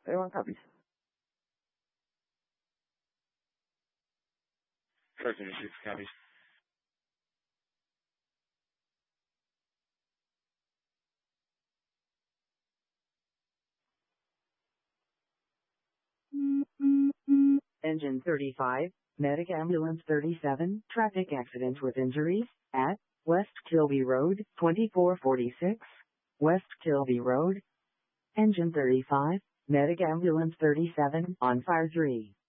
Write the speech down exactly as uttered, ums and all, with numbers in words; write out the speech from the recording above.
Everyone copies. Truck seventy-six copies. Engine thirty-five, Medic Ambulance thirty-seven, traffic accident with injuries, at West Kilby Road, twenty-four forty-six, West Kilby Road. Engine thirty-five, Medic Ambulance thirty-seven, on fire three.